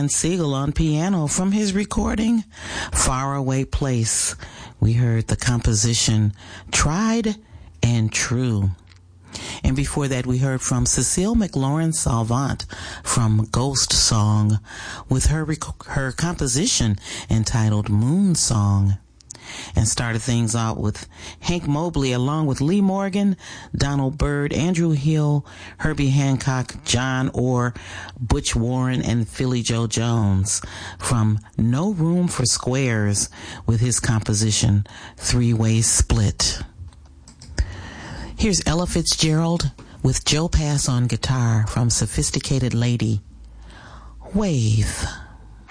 Van Siegel on piano from his recording, Faraway Place. We heard the composition, Tried and True. And before that, we heard from Cecile McLaurin-Salvant from Ghost Song with her composition entitled Moon Song. And started things out with Hank Mobley along with Lee Morgan, Donald Byrd, Andrew Hill, Herbie Hancock, John Orr, Butch Warren, and Philly Joe Jones from No Room for Squares with his composition Three-Way Split. Here's Ella Fitzgerald with Joe Pass on guitar from Sophisticated Lady. Wave.